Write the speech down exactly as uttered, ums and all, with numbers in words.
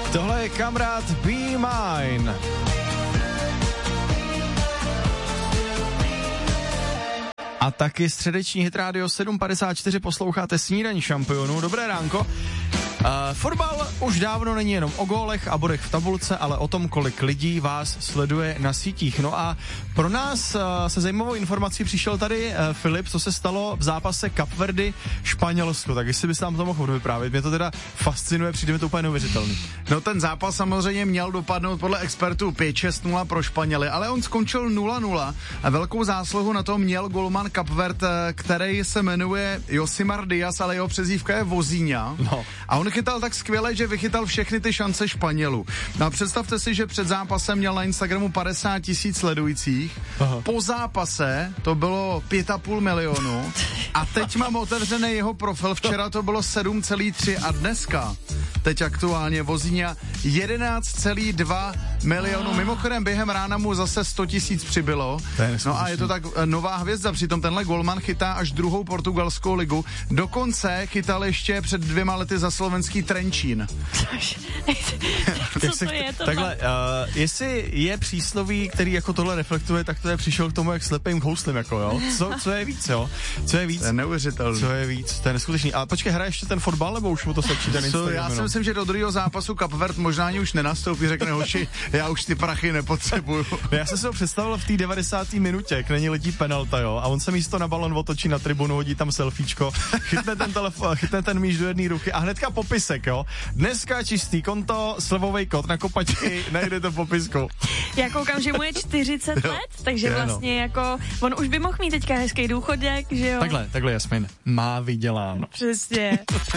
Tohle je kamarád Be Mine. A taky středeční hit rádio sedm padesát čtyři posloucháte Snídaní šampionů. Dobré ránko. Uh, fotbal už dávno není jenom o gólech a bodech v tabulce, ale o tom, kolik lidí vás sleduje na sítích. No a pro nás uh, se zajímavou informací přišel tady uh, Filip, co se stalo v zápase Kapverdy Španělsko. Tak jestli bys nám to mohl vyprávět, mě to teda fascinuje, přijde mi to úplně neuvěřitelný. No ten zápas samozřejmě měl dopadnout podle expertů pět šest nula pro Španěly, ale on skončil nula nula a velkou zásluhu na to měl golman Kapverd, který se jmenuje Josimar Díaz, ale jeho přezdívka je Vozíňa. No. A on chytal tak skvěle, že vychytal všechny ty šance Španělů. No a představte si, že před zápasem měl na Instagramu padesát tisíc sledujících. Aha. Po zápase to bylo pět a půl milionu. A teď mám otevřený jeho profil. Včera to bylo sedm celá tři a dneska, teď aktuálně Vozíňa, jedenáct celá dva milionu. Mimochodem během rána mu zase sto tisíc přibylo. No a je to tak nová hvězda. Přitom tenhle golman chytá až druhou portugalskou ligu. Dokonce chytal ještě před dvěma lety za slovenský Trenčín. Co to je to? Takhle, uh, jestli je přísloví, který jako tohle reflektuje, tak to je přišel k tomu jak slepým houslem, jako jo. Co, co je víc, jo? Co je víc? To je neuvěřitelný. Co je víc? To je neskutečný. A počkej, hraje ještě ten fotbal, nebo už mu to stačí ten Instagram? Já si myslím, že do druhého zápasu Kapverd možná ani už nenastoupí, řekne hoši, já už ty prachy nepotřebuju. Já jsem si ho představil v té devadesáté minutě, jak není letí penalta, jo, a on se místo na balon otočí na tribunu, hodí tam selfiečko, chytne ten telefon, chytne ten míč do jedné ruky a hnedka popisek, jo. Dneska čistý konto, slevovej kód na kopačky, najde to v popisku. Já koukám, že mu je čtyřicet let, takže je, vlastně no. jako, on už by mohl mít teďka hezký důchodek, že jo? Takhle, takhle Jasmin, má vyděláno. Přesně.